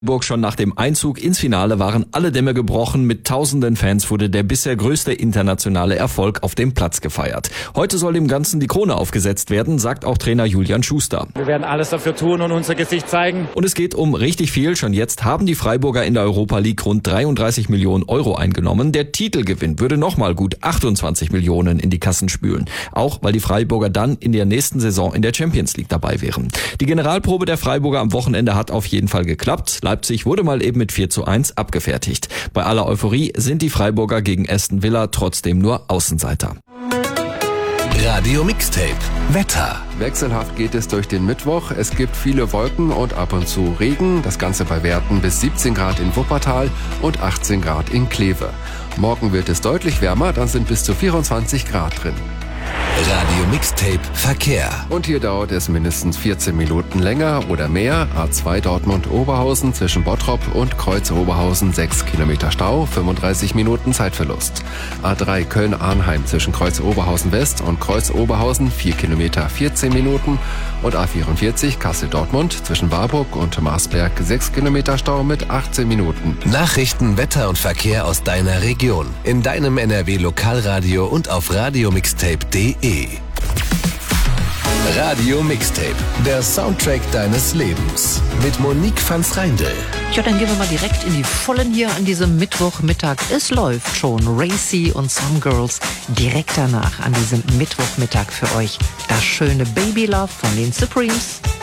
Freiburg schon nach dem Einzug ins Finale waren alle Dämme gebrochen. Mit tausenden Fans wurde der bisher größte internationale Erfolg auf dem Platz gefeiert. Heute soll dem Ganzen die Krone aufgesetzt werden, sagt auch Trainer Julian Schuster. Wir werden alles dafür tun und unser Gesicht zeigen. Und es geht um richtig viel. Schon jetzt haben die Freiburger in der Europa League rund 33 Millionen Euro eingenommen. Der Titelgewinn würde nochmal gut 28 Millionen in die Kassen spülen. Auch weil die Freiburger dann in der nächsten Saison in der Champions League dabei wären. Die Generalprobe der Freiburger am Wochenende hat auf jeden Fall geklappt. Leipzig wurde mal eben mit 4:1 abgefertigt. Bei aller Euphorie sind die Freiburger gegen Aston Villa trotzdem nur Außenseiter. Radio Mixtape Wetter. Wechselhaft geht es durch den Mittwoch. Es gibt viele Wolken und ab und zu Regen. Das Ganze bei Werten bis 17 Grad in Wuppertal und 18 Grad in Kleve. Morgen wird es deutlich wärmer, dann sind bis zu 24 Grad drin. Radio Mixtape Verkehr. Und hier dauert es mindestens 14 Minuten länger oder mehr. A2 Dortmund-Oberhausen zwischen Bottrop und Kreuz-Oberhausen 6 Kilometer Stau, 35 Minuten Zeitverlust. A3 Köln-Arnheim zwischen Kreuz-Oberhausen West und Kreuz-Oberhausen 4 Kilometer 14 Minuten. Und A44 Kassel-Dortmund zwischen Warburg und Marsberg 6 Kilometer Stau mit 18 Minuten. Nachrichten, Wetter und Verkehr aus deiner Region. In deinem NRW-Lokalradio und auf radiomixtape.de. Radio Mixtape, der Soundtrack deines Lebens. Mit Monique van Reindl. Ja, dann gehen wir mal direkt in die Vollen hier an diesem Mittwochmittag. Es läuft schon. Racy und Some Girls direkt danach an diesem Mittwochmittag für euch. Das schöne Baby Love von den Supremes.